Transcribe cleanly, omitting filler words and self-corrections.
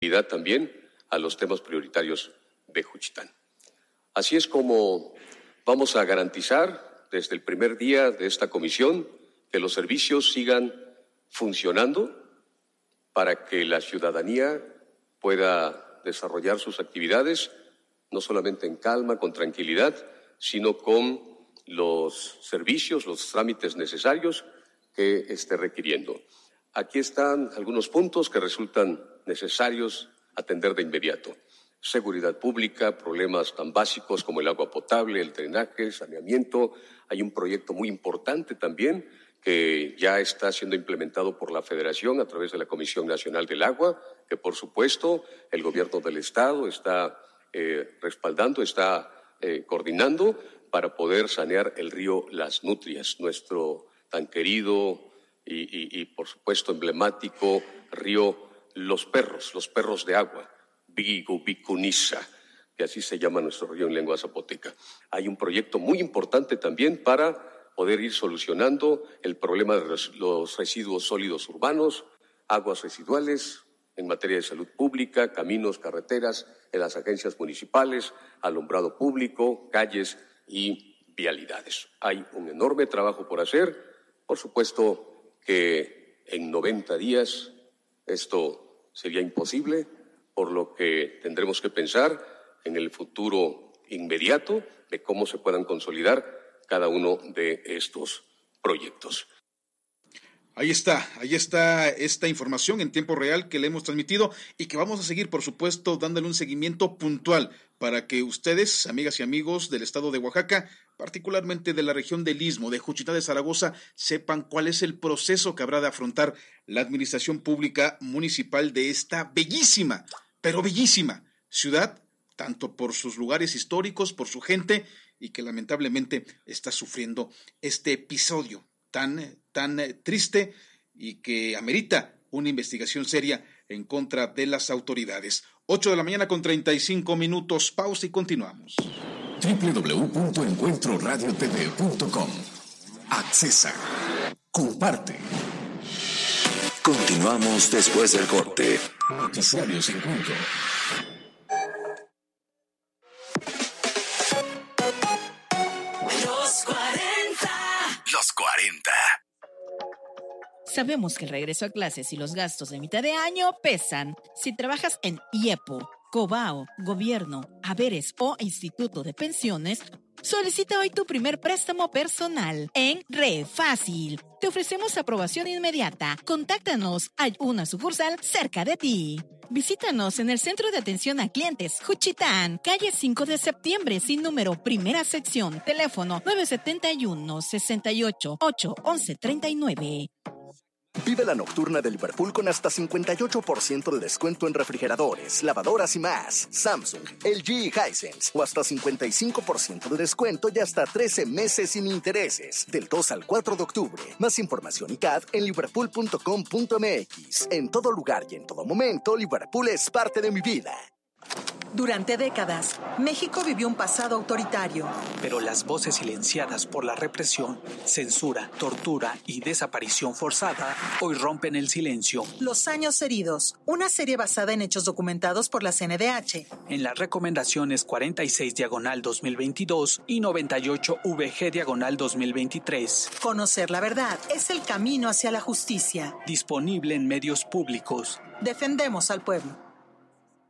también a los temas prioritarios de Juchitán. Así es como vamos a garantizar desde el primer día de esta comisión que los servicios sigan funcionando para que la ciudadanía pueda desarrollar sus actividades, no solamente en calma, con tranquilidad, sino con los servicios, los trámites necesarios que esté requiriendo. Aquí están algunos puntos que resultan necesarios atender de inmediato. Seguridad pública, problemas tan básicos como el agua potable, el drenaje, saneamiento. Hay un proyecto muy importante también que ya está siendo implementado por la Federación a través de la Comisión Nacional del Agua, que por supuesto el Gobierno del Estado está respaldando, está coordinando para poder sanear el río Las Nutrias, nuestro tan querido y por supuesto emblemático río Los Perros de Agua, Bicuniza, que así se llama nuestro río en lengua zapoteca. Hay un proyecto muy importante también para poder ir solucionando el problema de los residuos sólidos urbanos, aguas residuales en materia de salud pública, caminos, carreteras, en las agencias municipales, alumbrado público, calles y vialidades. Hay un enorme trabajo por hacer. Por supuesto que en 90 días esto sería imposible, por lo que tendremos que pensar en el futuro inmediato de cómo se puedan consolidar cada uno de estos proyectos. Ahí está esta información en tiempo real que le hemos transmitido y que vamos a seguir, por supuesto, dándole un seguimiento puntual para que ustedes, amigas y amigos del estado de Oaxaca, particularmente de la región del Istmo, de Juchitán de Zaragoza, sepan cuál es el proceso que habrá de afrontar la administración pública municipal de esta bellísima, pero bellísima ciudad, tanto por sus lugares históricos, por su gente, y que lamentablemente está sufriendo este episodio tan triste y que amerita una investigación seria en contra de las autoridades. 8:35 a.m, pausa y continuamos. www.encuentroradiotv.com. Accesa. Comparte. Continuamos después del corte. Noticiarios Encuentro. Los 40. Sabemos que el regreso a clases y los gastos de mitad de año pesan. Si trabajas en IEPO, COBAO, Gobierno, Haberes o Instituto de Pensiones, solicita hoy tu primer préstamo personal en ReFácil. Te ofrecemos aprobación inmediata. Contáctanos, hay una sucursal cerca de ti. Visítanos en el Centro de Atención a Clientes Juchitán, calle 5 de septiembre, sin número, primera sección, teléfono 971-68-811-39. Vive la nocturna de Liverpool con hasta 58% de descuento en refrigeradores, lavadoras y más. Samsung, LG y Hisense. O hasta 55% de descuento y hasta 13 meses sin intereses. Del 2 al 4 de octubre. Más información y CAD en liverpool.com.mx. En todo lugar y en todo momento, Liverpool es parte de mi vida. Durante décadas, México vivió un pasado autoritario. Pero las voces silenciadas por la represión, censura, tortura y desaparición forzada hoy rompen el silencio. Los años heridos, una serie basada en hechos documentados por la CNDH. En las recomendaciones 46/2022 y 98/VG/2023. Conocer la verdad es el camino hacia la justicia. Disponible en medios públicos. Defendemos al pueblo.